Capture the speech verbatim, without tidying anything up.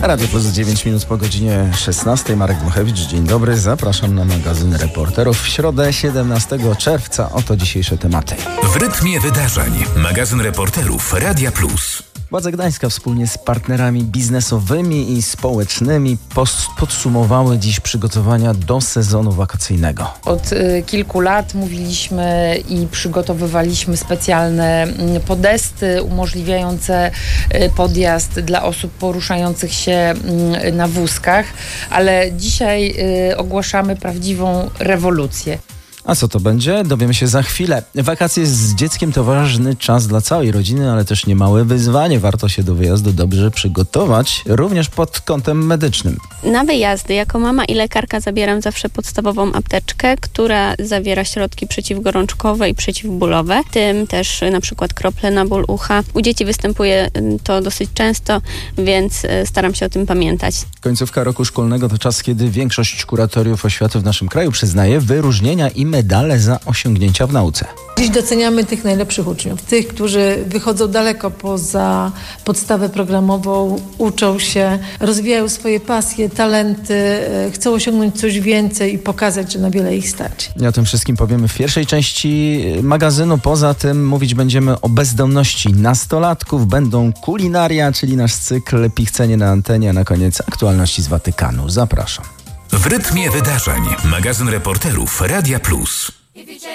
Radio Plus dziewięć minut po godzinie szesnastej. Marek Dmuchewicz, dzień dobry. Zapraszam na magazyn Reporterów w środę siedemnastego czerwca. Oto dzisiejsze tematy. W rytmie wydarzeń. Magazyn Reporterów Radia Plus. Władze Gdańska wspólnie z partnerami biznesowymi i społecznymi pos- podsumowały dziś przygotowania do sezonu wakacyjnego. Od y, kilku lat mówiliśmy i przygotowywaliśmy specjalne y, podesty umożliwiające y, podjazd dla osób poruszających się y, na wózkach, ale dzisiaj y, ogłaszamy prawdziwą rewolucję. A co to będzie? Dowiemy się za chwilę. Wakacje z dzieckiem to ważny czas dla całej rodziny, ale też niemałe wyzwanie. Warto się do wyjazdu dobrze przygotować, również pod kątem medycznym. Na wyjazdy jako mama i lekarka zabieram zawsze podstawową apteczkę, która zawiera środki przeciwgorączkowe i przeciwbólowe, w tym też na przykład krople na ból ucha. U dzieci występuje to dosyć często, więc staram się o tym pamiętać. Końcówka roku szkolnego to czas, kiedy większość kuratoriów oświaty w naszym kraju przyznaje wyróżnienia i medale za osiągnięcia w nauce. Dziś doceniamy tych najlepszych uczniów, tych, którzy wychodzą daleko poza podstawę programową, uczą się, rozwijają swoje pasje, talenty, chcą osiągnąć coś więcej i pokazać, że na wiele ich starczy. I o tym wszystkim powiemy w pierwszej części magazynu. Poza tym mówić będziemy o bezdomności nastolatków. Będą kulinaria, czyli nasz cykl Pichcenie na antenie, a na koniec aktualności z Watykanu. Zapraszam. W rytmie wydarzeń. Magazyn Reporterów Radia Plus.